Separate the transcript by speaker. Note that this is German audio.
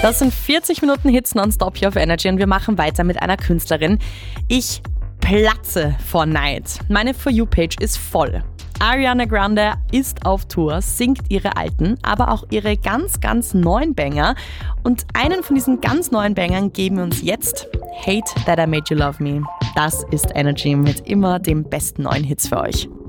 Speaker 1: Das sind 40 Minuten Hits nonstop hier auf Energy und wir machen weiter mit einer Künstlerin. Ich platze vor Neid. Meine For You-Page ist voll. Ariana Grande ist auf Tour, singt ihre alten, aber auch ihre ganz, ganz neuen Banger. Und einen von diesen ganz neuen Bangern geben wir uns jetzt. Hate That I Made You Love Me. Das ist Energy mit immer den besten neuen Hits für euch.